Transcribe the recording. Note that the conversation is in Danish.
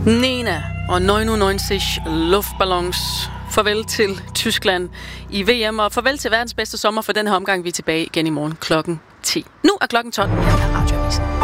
Nena og 99 Luftballons. Farvel til Tyskland i VM, og farvel til verdens bedste sommer for den her omgang. Vi er tilbage igen i morgen klokken 10. Nu er klokken 12. Her er Radioavisen.